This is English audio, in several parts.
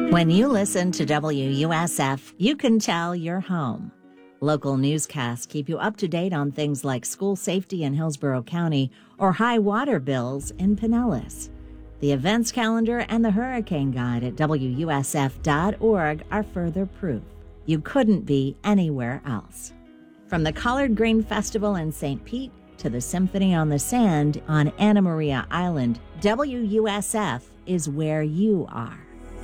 When you listen to WUSF, you can tell you're home. Local newscasts keep you up to date on things like school safety in Hillsborough County or high water bills in Pinellas. The events calendar and the hurricane guide at WUSF.org are further proof. You couldn't be anywhere else. From the Collard Green Festival in St. Pete to the Symphony on the Sand on Anna Maria Island, WUSF is where you are.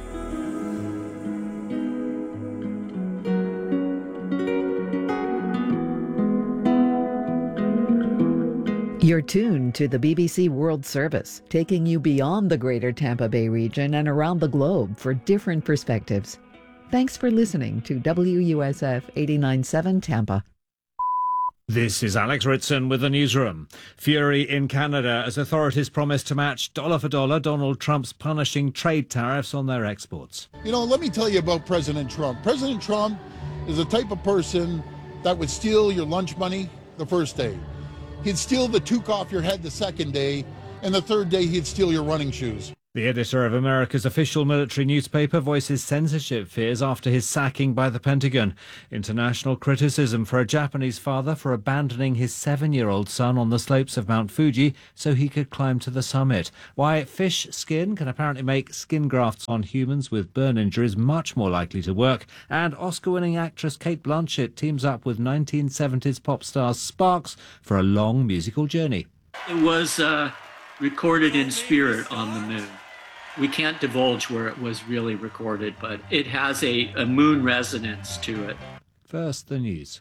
You're tuned to the BBC World Service, taking you beyond the greater Tampa Bay region and around the globe for different perspectives. Thanks for listening to WUSF 89.7 Tampa. This is Alex Ritson with the newsroom. Fury in Canada as authorities promise to match dollar for dollar Donald Trump's punishing trade tariffs on their exports. You know, let me tell you about President Trump. President Trump is the type of person that would steal your lunch money the first day. He'd steal the toque off your head the second day, and the third day he'd steal your running shoes. The editor of America's official military newspaper voices censorship fears after his sacking by the Pentagon. International criticism for a Japanese father for abandoning his 7-year-old son on the slopes of Mount Fuji so he could climb to the summit. Why fish skin can apparently make skin grafts on humans with burn injuries much more likely to work. And Oscar-winning actress Cate Blanchett teams up with 1970s pop star Sparks for a long musical journey. It was recorded in spirit on the moon. We can't divulge where it was really recorded, but it has a moon resonance to it. First, the news.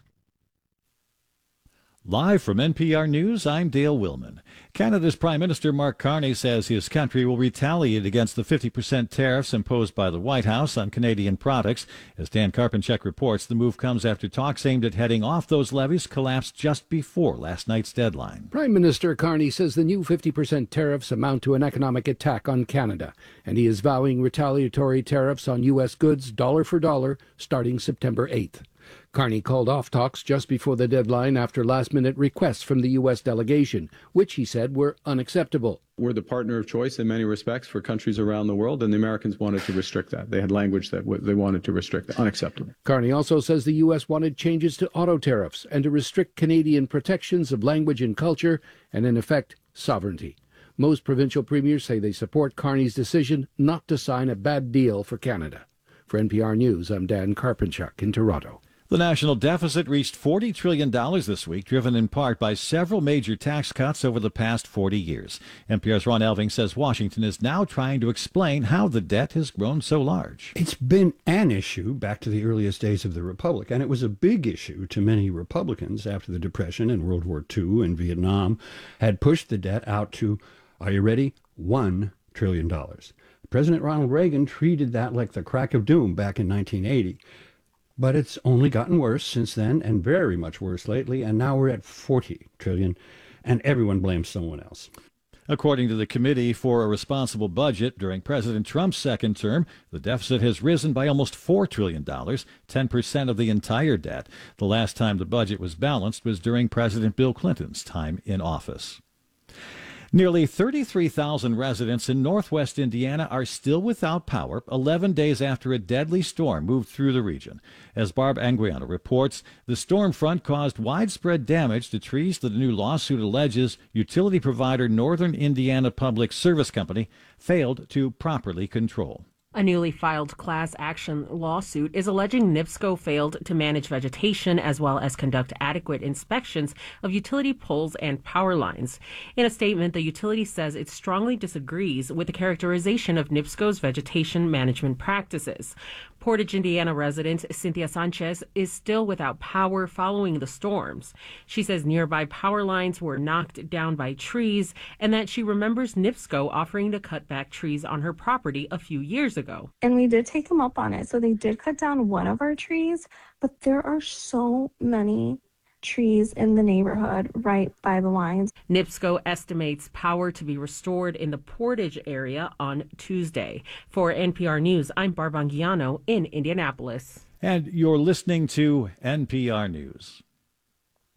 Live from NPR News, I'm Dale Willman. Canada's Prime Minister Mark Carney says his country will retaliate against the 50% tariffs imposed by the White House on Canadian products. As Dan Karpenchuk reports, the move comes after talks aimed at heading off those levies collapsed just before last night's deadline. Prime Minister Carney says the new 50% tariffs amount to an economic attack on Canada, and he is vowing retaliatory tariffs on U.S. goods dollar for dollar starting September 8th. Carney called off talks just before the deadline after last-minute requests from the U.S. delegation, which he said were unacceptable. We're the partner of choice in many respects for countries around the world, and the Americans wanted to restrict that. They had language that they wanted to restrict that. Unacceptable. Carney also says the U.S. wanted changes to auto tariffs and to restrict Canadian protections of language and culture and, in effect, sovereignty. Most provincial premiers say they support Carney's decision not to sign a bad deal for Canada. For NPR News, I'm Dan Karpenchuk in Toronto. The national deficit reached $40 trillion this week, driven in part by several major tax cuts over the past 40 years. NPR's Ron Elving says Washington is now trying to explain how the debt has grown so large. It's been an issue back to the earliest days of the Republic, and it was a big issue to many Republicans after the Depression and World War II and Vietnam had pushed the debt out to, are you ready, $1 trillion. President Ronald Reagan treated that like the crack of doom back in 1980. But it's only gotten worse since then, and very much worse lately, and now we're at $40 trillion, and everyone blames someone else. According to the Committee for a Responsible Budget, during President Trump's second term, the deficit has risen by almost $4 trillion, 10% of the entire debt. The last time the budget was balanced was during President Bill Clinton's time in office. Nearly 33,000 residents in northwest Indiana are still without power 11 days after a deadly storm moved through the region. As Barb Anguiano reports, the storm front caused widespread damage to trees that a new lawsuit alleges utility provider Northern Indiana Public Service Company failed to properly control. A newly filed class action lawsuit is alleging NIPSCO failed to manage vegetation as well as conduct adequate inspections of utility poles and power lines. In a statement, the utility says it strongly disagrees with the characterization of NIPSCO's vegetation management practices. Portage, Indiana resident Cynthia Sanchez is still without power following the storms. She says nearby power lines were knocked down by trees and that she remembers NIPSCO offering to cut back trees on her property a few years ago. And we did take them up on it. So they did cut down one of our trees, but there are so many trees in the neighborhood right by the lines. NIPSCO estimates power to be restored in the Portage area on Tuesday. For NPR News, I'm Barb Anguiano in Indianapolis. And you're listening to NPR News.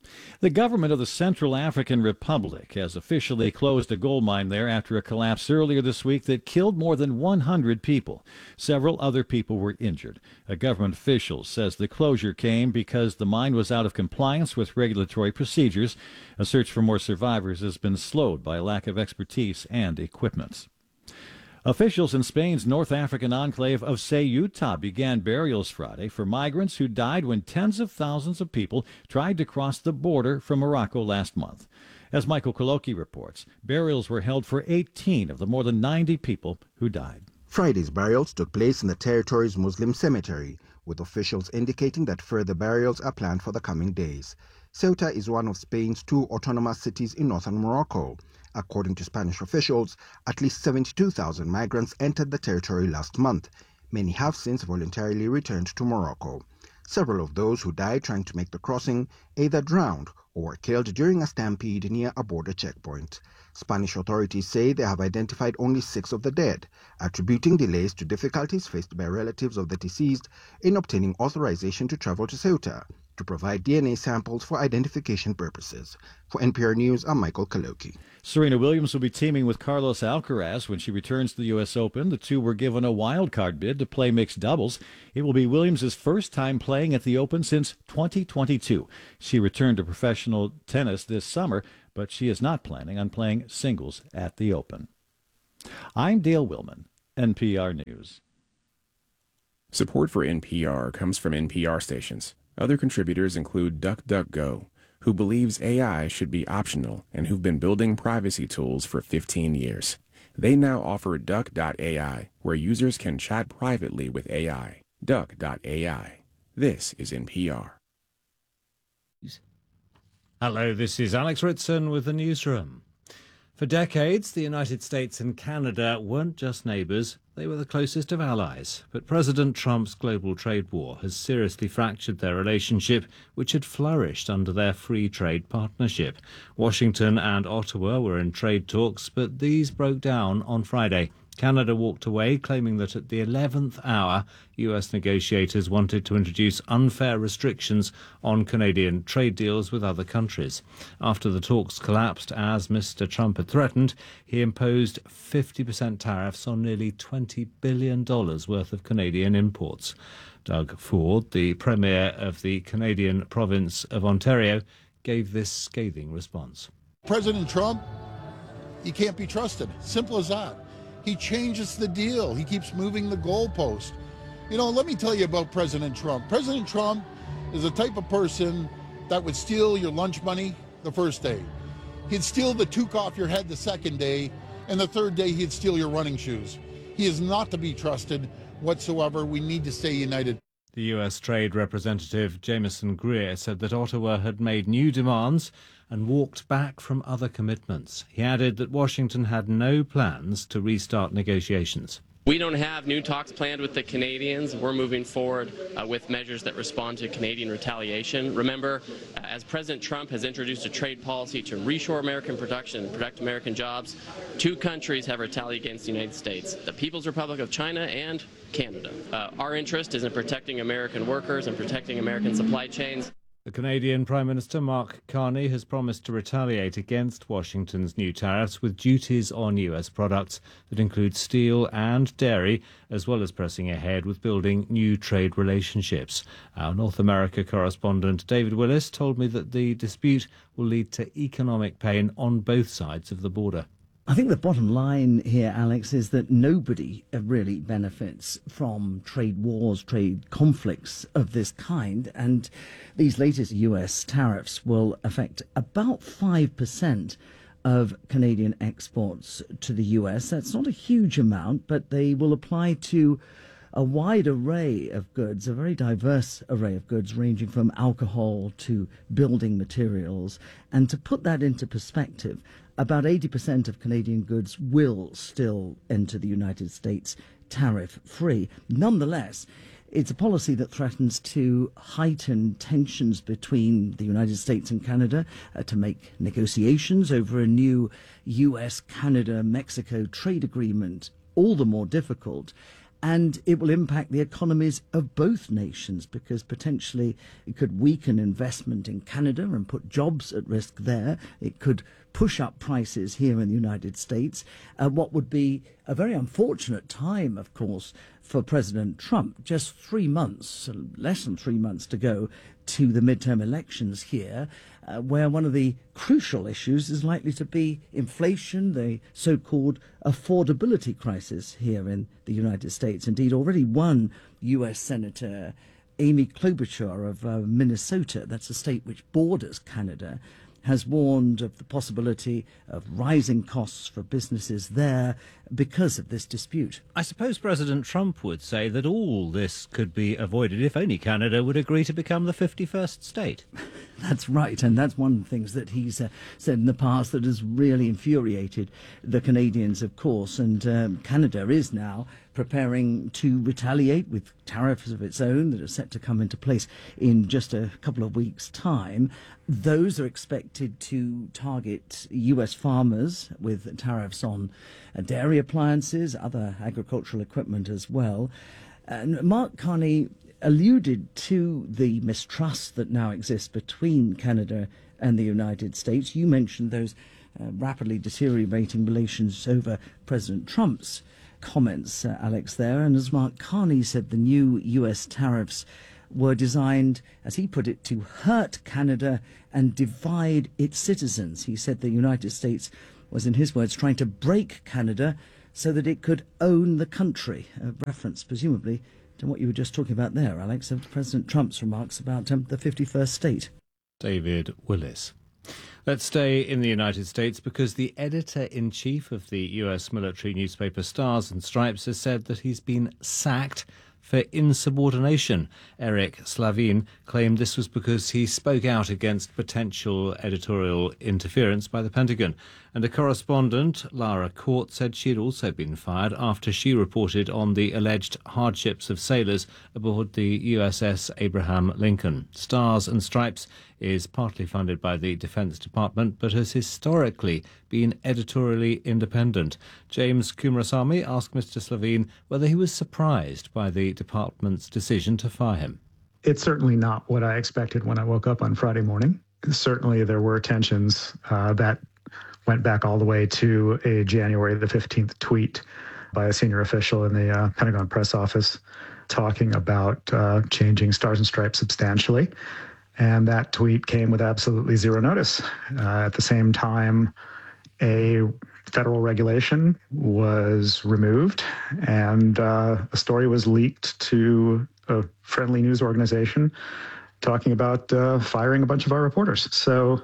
The government of the Central African Republic has officially closed a gold mine there after a collapse earlier this week that killed more than 100 people. Several other people were injured. A government official says the closure came because the mine was out of compliance with regulatory procedures. A search for more survivors has been slowed by a lack of expertise and equipment. Officials in Spain's North African enclave of Ceuta began burials Friday for migrants who died when tens of thousands of people tried to cross the border from Morocco last month. As Michael Coloki reports, burials were held for 18 of the more than 90 people who died. Friday's burials took place in the territory's Muslim cemetery, with officials indicating that further burials are planned for the coming days. Ceuta is one of Spain's 2 autonomous cities in northern Morocco. According to Spanish officials, at least 72,000 migrants entered the territory last month. Many have since voluntarily returned to Morocco. Several of those who died trying to make the crossing either drowned or were killed during a stampede near a border checkpoint. Spanish authorities say they have identified only 6 of the dead, attributing delays to difficulties faced by relatives of the deceased in obtaining authorization to travel to Ceuta to provide DNA samples for identification purposes. For NPR News, I'm Michael Kaloki. Serena Williams will be teaming with Carlos Alcaraz when she returns to the U.S. Open. The two were given a wild card bid to play mixed doubles. It will be Williams' first time playing at the Open since 2022. She returned to professional tennis this summer, but she is not planning on playing singles at the Open. I'm Dale Willman, NPR News. Support for NPR comes from NPR stations. Other contributors include DuckDuckGo, who believes AI should be optional and who've been building privacy tools for 15 years. They now offer Duck.ai, where users can chat privately with AI. Duck.ai. This is NPR. Hello, this is Alex Ritson with the newsroom. For decades, the United States and Canada weren't just neighbours, they were the closest of allies. But President Trump's global trade war has seriously fractured their relationship, which had flourished under their free trade partnership. Washington and Ottawa were in trade talks, but these broke down on Friday. Canada walked away, claiming that at the 11th hour, US negotiators wanted to introduce unfair restrictions on Canadian trade deals with other countries. After the talks collapsed, as Mr. Trump had threatened, he imposed 50% tariffs on nearly $20 billion worth of Canadian imports. Doug Ford, the Premier of the Canadian province of Ontario, gave this scathing response. President Trump, he can't be trusted. Simple as that. He changes the deal. He keeps moving the goalpost. You know, let me tell you about President Trump. President Trump is the type of person that would steal your lunch money the first day. He'd steal the toque off your head the second day, and the third day he'd steal your running shoes. He is not to be trusted whatsoever. We need to stay united. The US Trade Representative Jameson Greer said that Ottawa had made new demands and walked back from other commitments. He added that Washington had no plans to restart negotiations. We don't have new talks planned with the Canadians. We're moving forward with measures that respond to Canadian retaliation. Remember, as President Trump has introduced a trade policy to reshore American production and protect American jobs, 2 countries have retaliated against the United States, the People's Republic of China and Canada. Our interest is in protecting American workers and protecting American supply chains. The Canadian Prime Minister Mark Carney has promised to retaliate against Washington's new tariffs with duties on US products that include steel and dairy, as well as pressing ahead with building new trade relationships. Our North America correspondent David Willis told me that the dispute will lead to economic pain on both sides of the border. I think the bottom line here, Alex, is that nobody really benefits from trade wars, trade conflicts of this kind. And these latest US tariffs will affect about 5% of Canadian exports to the US. That's not a huge amount, but they will apply to a wide array of goods, a very diverse array of goods, ranging from alcohol to building materials. And to put that into perspective, about 80% of Canadian goods will still enter the United States tariff-free. Nonetheless, it's a policy that threatens to heighten tensions between the United States and Canada, to make negotiations over a new US-Canada-Mexico trade agreement all the more difficult. And it will impact the economies of both nations because potentially it could weaken investment in Canada and put jobs at risk there. It could push up prices here in the United States. What would be a very unfortunate time, of course, for President Trump. Just 3 months, less than 3 months to go to the midterm elections here, where one of the crucial issues is likely to be inflation, the so-called affordability crisis here in the United States. Indeed, already one U.S. Senator, Amy Klobuchar of Minnesota, that's a state which borders Canada, has warned of the possibility of rising costs for businesses there because of this dispute. I suppose President Trump would say that all this could be avoided if only Canada would agree to become the 51st state. That's right, and that's one of the things that he's said in the past that has really infuriated the Canadians, of course, and Canada is now preparing to retaliate with tariffs of its own that are set to come into place in just a couple of weeks' time. Those are expected to target US farmers with tariffs on dairy appliances, other agricultural equipment as well. And Mark Carney alluded to the mistrust that now exists between Canada and the United States. You mentioned those rapidly deteriorating relations over President Trump's comments, Alex, there. And as Mark Carney said, the new US tariffs were designed, as he put it, to hurt Canada and divide its citizens. He said the United States was, in his words, trying to break Canada so that it could own the country. A reference, presumably, to what you were just talking about there, Alex, of President Trump's remarks about the 51st state. David Willis. Let's stay in the United States because the editor-in-chief of the US military newspaper Stars and Stripes has said that he's been sacked for insubordination. Eric Slavin claimed this was because he spoke out against potential editorial interference by the Pentagon. And a correspondent, Lara Court, said she had also been fired after she reported on the alleged hardships of sailors aboard the USS Abraham Lincoln. Stars and Stripes is partly funded by the Defense Department, but has historically been editorially independent. James Kumarasamy asked Mr. Slavin whether he was surprised by the department's decision to fire him. It's certainly not what I expected when I woke up on Friday morning. Certainly there were tensions that went back all the way to a January the 15th tweet by a senior official in the Pentagon press office talking about changing Stars and Stripes substantially. And that tweet came with absolutely zero notice. At the same time, a federal regulation was removed and a story was leaked to a friendly news organization talking about firing a bunch of our reporters. So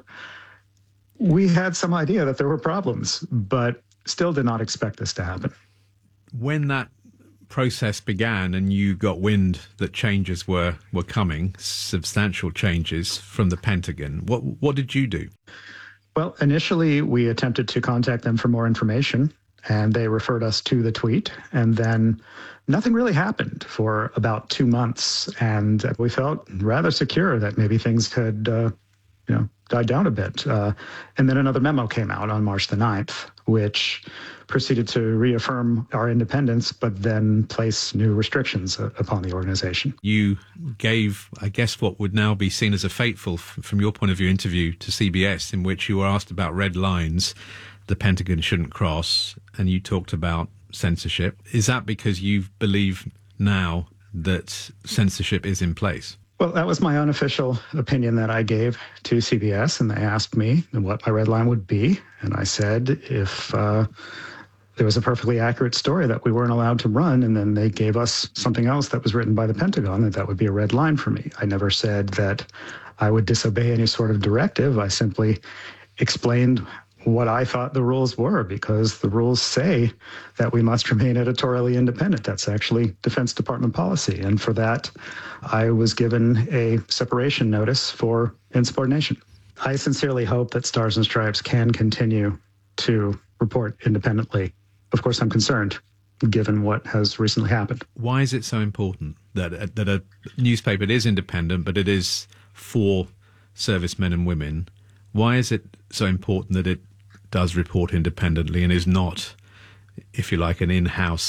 we had some idea that there were problems, but still did not expect this to happen. When that process began and you got wind that changes were coming, substantial changes from the Pentagon, what did you do? Well, initially we attempted to contact them for more information, and they referred us to the tweet, and then nothing really happened for about 2 months, and we felt rather secure that maybe things had died down a bit. And then another memo came out on March the 9th, which proceeded to reaffirm our independence, but then place new restrictions upon the organization. You gave, I guess, what would now be seen as a fateful, from your point of view, interview to CBS, in which you were asked about red lines the Pentagon shouldn't cross, and you talked about censorship. Is that because you believe now that censorship is in place? Well, that was my unofficial opinion that I gave to CBS, and they asked me what my red line would be. And I said if there was a perfectly accurate story that we weren't allowed to run, and then they gave us something else that was written by the Pentagon, that would be a red line for me. I never said that I would disobey any sort of directive. I simply explained what I thought the rules were, because the rules say that we must remain editorially independent. That's actually Defense Department policy. And for that, I was given a separation notice for insubordination. I sincerely hope that Stars and Stripes can continue to report independently. Of course, I'm concerned, given what has recently happened. Why is it so important that a newspaper is independent, but it is for servicemen and women? Why is it so important that it does report independently and is not, if you like, an in-house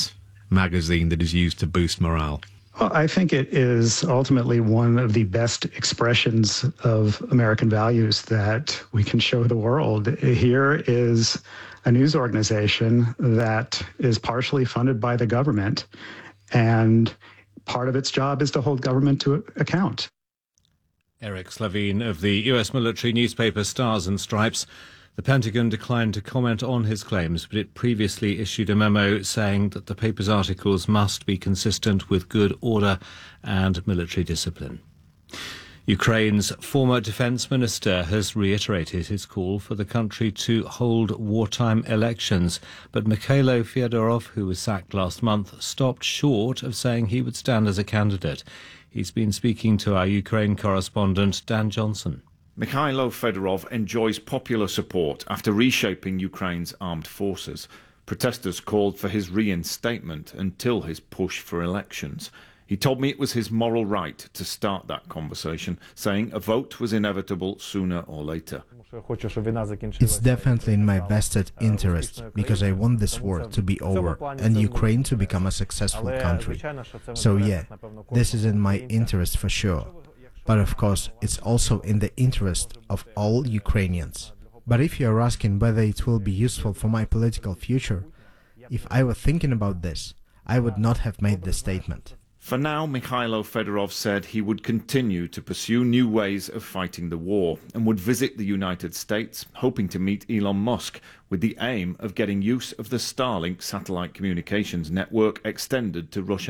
magazine that is used to boost morale? Well, I think it is ultimately one of the best expressions of American values that we can show the world. Here is a news organization that is partially funded by the government, and part of its job is to hold government to account. Eric Slavin of the U.S. military newspaper Stars and Stripes. The Pentagon declined to comment on his claims, but it previously issued a memo saying that the paper's articles must be consistent with good order and military discipline. Ukraine's former defence minister has reiterated his call for the country to hold wartime elections, but Mikhailo Fyodorov, who was sacked last month, stopped short of saying he would stand as a candidate. He's been speaking to our Ukraine correspondent, Dan Johnson. Mikhailo Fedorov enjoys popular support after reshaping Ukraine's armed forces. Protesters called for his reinstatement until his push for elections. He told me it was his moral right to start that conversation, saying a vote was inevitable sooner or later. It's definitely in my vested interest, because I want this war to be over and Ukraine to become a successful country. So yeah, this is in my interest for sure. But of course, it's also in the interest of all Ukrainians. But if you're asking whether it will be useful for my political future, if I were thinking about this, I would not have made this statement. For now, Mikhailo Fedorov said he would continue to pursue new ways of fighting the war and would visit the United States, hoping to meet Elon Musk, with the aim of getting use of the Starlink satellite communications network extended to Russian